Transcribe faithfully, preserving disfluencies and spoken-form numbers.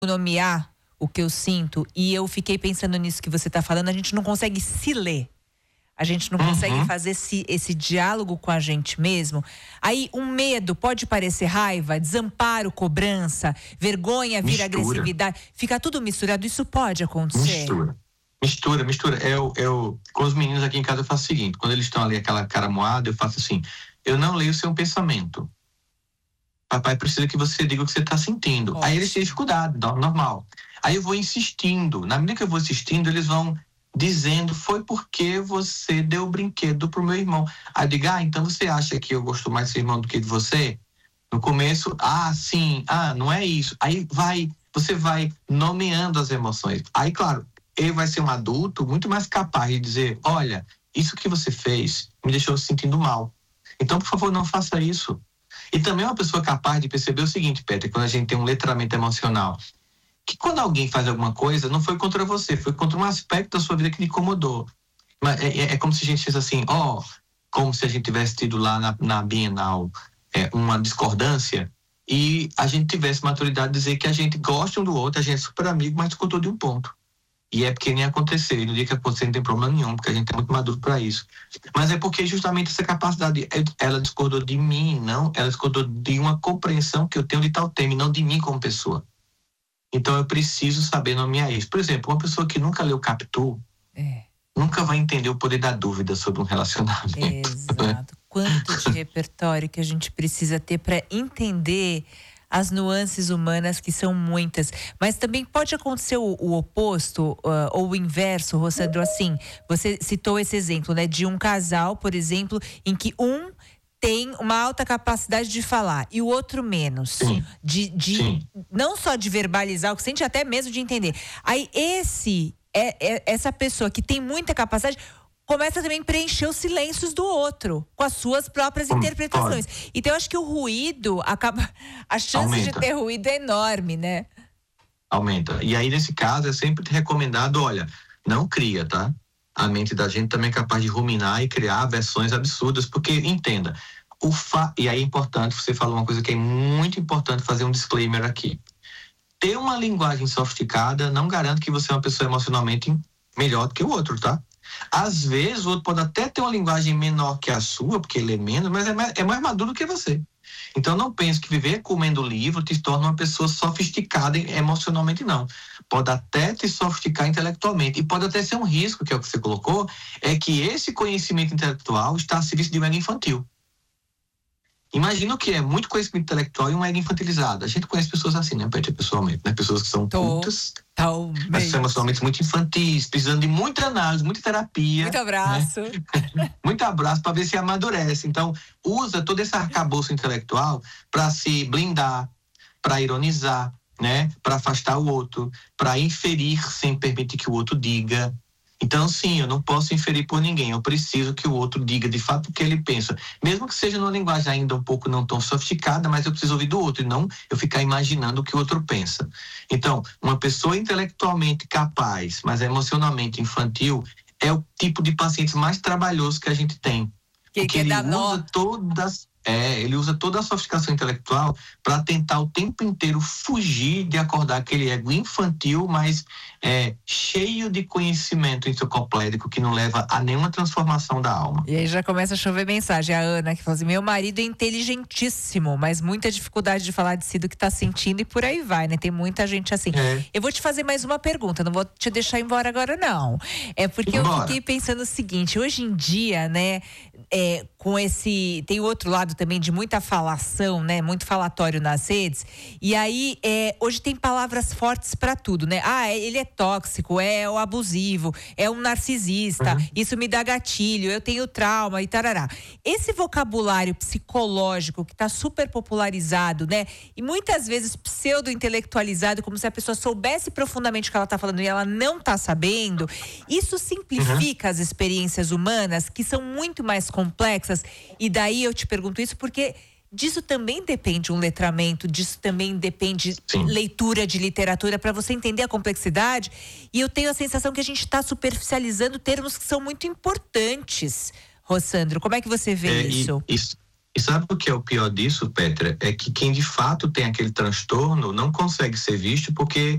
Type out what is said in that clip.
nomear o que eu sinto, e eu fiquei pensando nisso que você está falando, a gente não consegue se ler. A gente não uhum. consegue fazer esse, esse diálogo com a gente mesmo. Aí um medo pode parecer raiva, desamparo, cobrança, vergonha, vira mistura. Agressividade. Fica tudo misturado. Isso pode acontecer. Mistura. Mistura, mistura. Eu, eu, com os meninos aqui em casa eu faço o seguinte. Quando eles estão ali aquela cara moada, eu faço assim. Eu não leio o seu pensamento. Papai precisa que você diga o que você está sentindo. Ótimo. Aí eles têm dificuldade, normal. Aí eu vou insistindo. Na medida que eu vou insistindo, eles vão dizendo, foi porque você deu o brinquedo pro meu irmão. Aí eu digo, ah, então você acha que eu gosto mais do seu irmão do que de você? No começo, ah, sim, ah, não é isso. Aí vai, você vai nomeando as emoções. Aí, claro, ele vai ser um adulto muito mais capaz de dizer, olha, isso que você fez me deixou se sentindo mal. Então, por favor, não faça isso. E também é uma pessoa capaz de perceber o seguinte, Peter, quando a gente tem um letramento emocional, que quando alguém faz alguma coisa, não foi contra você, foi contra um aspecto da sua vida que lhe incomodou. Mas é, é, é como se a gente fizesse assim, ó, oh, como se a gente tivesse tido lá na, na Bienal é, uma discordância e a gente tivesse maturidade de dizer que a gente gosta um do outro, a gente é super amigo, mas discordou de um ponto. E é porque nem aconteceu, e no dia que acontecer não tem problema nenhum, porque a gente é muito maduro para isso. Mas é porque justamente essa capacidade, ela discordou de mim, não, ela discordou de uma compreensão que eu tenho de tal tema, e não de mim como pessoa. Então eu preciso saber nomear isso. Por exemplo, uma pessoa que nunca leu Capitu, é. nunca vai entender o poder da dúvida sobre um relacionamento. Exato. Quanto de repertório que a gente precisa ter para entender as nuances humanas, que são muitas. Mas também pode acontecer o, o oposto, uh, ou o inverso, Rossandro, assim, você citou esse exemplo, né, de um casal, por exemplo, em que um tem uma alta capacidade de falar e o outro menos. Sim. De, de Sim. não só de verbalizar o que sente, até mesmo de entender. Aí esse, é, é, essa pessoa que tem muita capacidade começa também a preencher os silêncios do outro com as suas próprias hum, interpretações. Pode. Então eu acho que o ruído acaba... A chance Aumenta. de ter ruído é enorme, né? Aumenta. E aí nesse caso é sempre recomendado, olha, não cria, tá? A mente da gente também é capaz de ruminar e criar versões absurdas, porque, entenda, o fa... e aí é importante, você falou uma coisa que é muito importante fazer um disclaimer aqui. Ter uma linguagem sofisticada não garante que você é uma pessoa emocionalmente melhor do que o outro, tá? Às vezes o outro pode até ter uma linguagem menor que a sua, porque ele é menos, mas é mais, é mais maduro do que você. Então não pense que viver comendo livro te torna uma pessoa sofisticada emocionalmente, não. Pode até te sofisticar intelectualmente, e pode até ser um risco, que é o que você colocou, é que esse conhecimento intelectual está a serviço de um ego infantil. Imagina o que é muito conhecimento intelectual e um ego infantilizado. A gente conhece pessoas assim, né, Peter, pessoalmente, né? Pessoas que são cultas, mas são emocionalmente muito infantis, precisando de muita análise, muita terapia. Muito abraço. Né? Muito abraço para ver se amadurece. Então, usa todo esse arcabouço intelectual para se blindar, para ironizar, né? Para afastar o outro, para inferir sem permitir que o outro diga. Então, sim, eu não posso inferir por ninguém. Eu preciso que o outro diga de fato o que ele pensa. Mesmo que seja numa linguagem ainda um pouco não tão sofisticada, mas eu preciso ouvir do outro e não eu ficar imaginando o que o outro pensa. Então, uma pessoa intelectualmente capaz, mas emocionalmente infantil, é o tipo de paciente mais trabalhoso que a gente tem. Que porque ele usa todas... É, ele usa toda a sofisticação intelectual para tentar o tempo inteiro fugir de acordar aquele ego infantil, mas é, cheio de conhecimento enciclopédico que não leva a nenhuma transformação da alma. E aí já começa a chover mensagem. A Ana que fala assim, meu marido é inteligentíssimo, mas muita dificuldade de falar de si do que está sentindo, e por aí vai, né? Tem muita gente assim. É. Eu vou te fazer mais uma pergunta, não vou te deixar embora agora, não. É porque Embora. eu fiquei pensando o seguinte, hoje em dia, né, é, com esse... Tem outro lado também de muita falação, né? Muito falatório nas redes. E aí, é, hoje tem palavras fortes para tudo, né? Ah, ele é tóxico, é o abusivo, é um narcisista, uhum. isso me dá gatilho, eu tenho trauma e tarará. Esse vocabulário psicológico que tá super popularizado, né? E muitas vezes pseudo-intelectualizado, como se a pessoa soubesse profundamente o que ela tá falando e ela não tá sabendo. Isso simplifica uhum. as experiências humanas, que são muito mais complexas. E daí eu te pergunto isso porque disso também depende um letramento, disso também depende Sim. leitura de literatura para você entender a complexidade. E eu tenho a sensação que a gente está superficializando termos que são muito importantes. Rossandro, como é que você vê é, isso? Isso, E sabe o que é o pior disso, Petra? É que quem de fato tem aquele transtorno não consegue ser visto porque